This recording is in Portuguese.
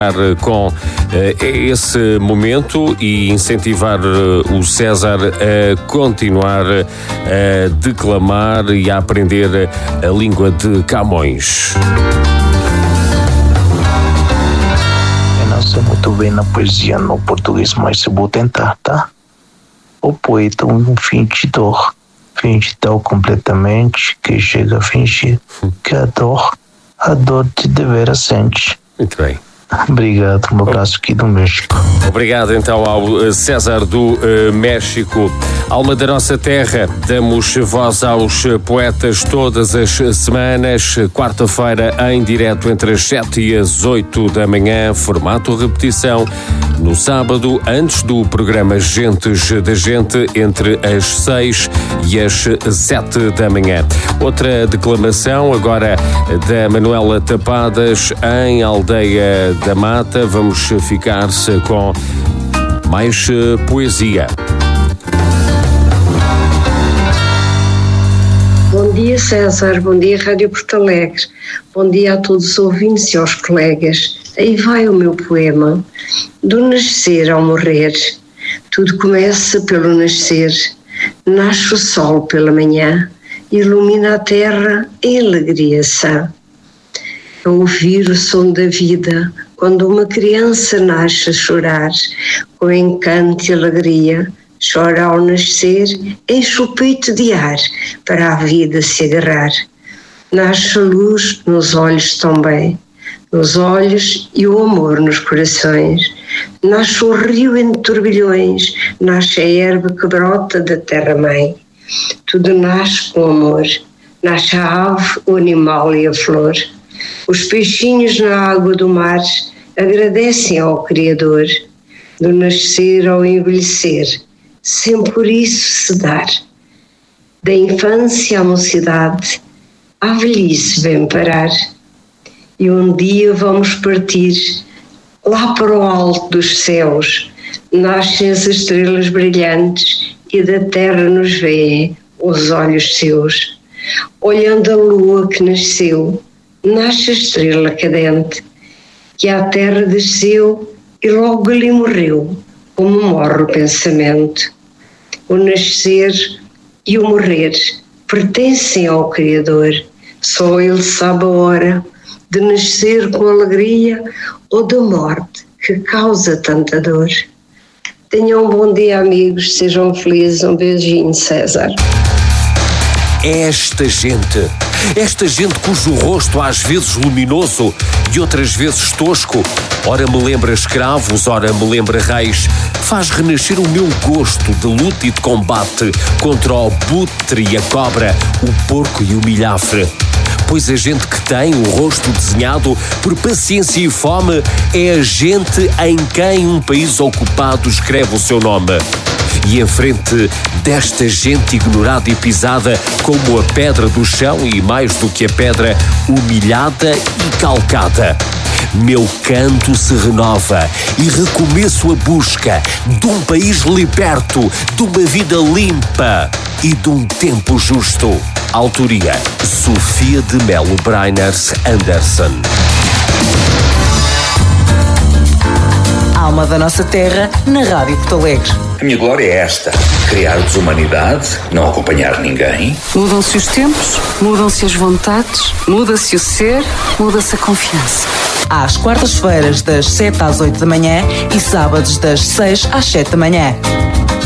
com esse momento e incentivar o César a continuar a declamar e a aprender a língua de Camões. Eu não sei muito bem na poesia no português, mas eu vou tentar, tá? O poeta é um fingidor completamente, que chega a fingir que a dor de deveras sente. Muito bem. Obrigado, um abraço aqui do México. Obrigado então ao César do México. Alma da nossa terra, damos voz aos poetas todas as semanas, quarta-feira em direto entre as 7 e as 8 da manhã, formato repetição. No sábado, antes do programa Gentes da Gente, entre as 6 e as 7 da manhã. Outra declamação agora da Manuela Tapadas em Aldeia da Mata. Vamos ficar-se com mais poesia. Bom dia, César. Bom dia, Rádio Porto Alegre. Bom dia a todos os ouvintes e aos colegas. Aí vai o meu poema. Do nascer ao morrer, tudo começa pelo nascer. Nasce o sol pela manhã, ilumina a terra em alegria sã. A ouvir o som da vida, quando uma criança nasce a chorar, com encanto e alegria, chora ao nascer, enche o peito de ar para a vida se agarrar. Nasce a luz nos olhos também, nos olhos e o amor nos corações. Nasce o rio em turbilhões, nasce a erva que brota da terra-mãe. Tudo nasce com amor, nasce a ave, o animal e a flor. Os peixinhos na água do mar agradecem ao Criador. Do nascer ao envelhecer, sem por isso se dar. Da infância à mocidade, à velhice vem parar. E um dia vamos partir, lá para o alto dos céus, nascem as estrelas brilhantes e da terra nos veem os olhos seus. Olhando a lua que nasceu, nasce a estrela cadente, que à terra desceu e logo ali morreu, como morre o pensamento. O nascer e o morrer pertencem ao Criador, só Ele sabe a hora de nascer com alegria ou da morte que causa tanta dor. Tenham um bom dia, amigos, sejam felizes. Um beijinho, César. Esta gente cujo rosto às vezes luminoso e outras vezes tosco, ora me lembra escravos, ora me lembra reis, faz renascer o meu gosto de luta e de combate contra o butre e a cobra, o porco e o milhafre. Pois a gente que tem o rosto desenhado por paciência e fome é a gente em quem um país ocupado escreve o seu nome. E em frente desta gente ignorada e pisada como a pedra do chão e mais do que a pedra, humilhada e calcada, meu canto se renova e recomeço a busca de um país liberto, de uma vida limpa e de um tempo justo. Autoria: Sofia de Melo Breiners Anderson. Alma da nossa terra, na Rádio Porto Alegre. A minha glória é esta: criar desumanidade, não acompanhar ninguém. Mudam-se os tempos, mudam-se as vontades, muda-se o ser, muda-se a confiança. Às quartas-feiras, das 7 às 8 da manhã e sábados, das 6 às 7 da manhã.